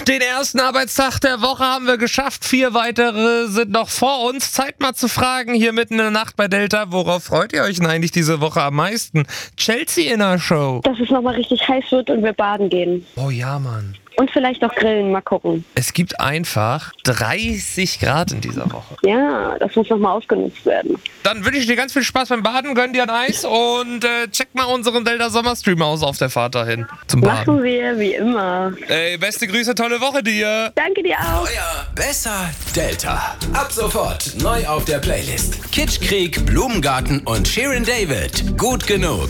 den ersten Arbeitstag der Woche haben wir geschafft. 4 weitere sind noch vor uns. Zeit mal zu fragen, hier mitten in der Nacht bei Delta, worauf freut ihr euch denn eigentlich diese Woche am meisten? Chelsea in der Show. Dass es nochmal richtig heiß wird und wir baden gehen. Oh ja, Mann. Und vielleicht auch grillen, mal gucken. Es gibt einfach 30 Grad in dieser Woche. Ja, das muss nochmal ausgenutzt werden. Dann wünsche ich dir ganz viel Spaß beim Baden, gönn dir ein Eis und check mal unseren Delta Sommerstream aus auf der Fahrt dahin zum Baden. Machen wir, wie immer. Ey, beste Grüße, tolle Woche dir. Danke dir auch. Euer Besser Delta. Ab sofort neu auf der Playlist. Kitschkrieg, Blumengarten und Shirin David. Gut genug.